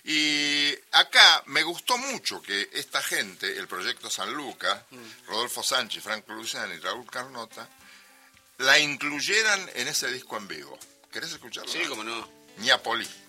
Y acá me gustó mucho que esta gente, el Proyecto San Luca, Rodolfo Sánchez, Franco Luciani y Raúl Carnota, la incluyeran en ese disco en vivo. ¿Querés escucharlo? Sí, cómo no. Ñapolí.